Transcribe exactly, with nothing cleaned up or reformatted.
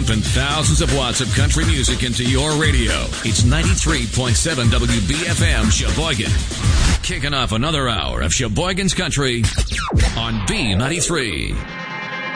pumping thousands of watts of country music into your radio. It's ninety-three point seven W B F M Sheboygan. Kicking off another hour of Sheboygan's Country on B ninety-three.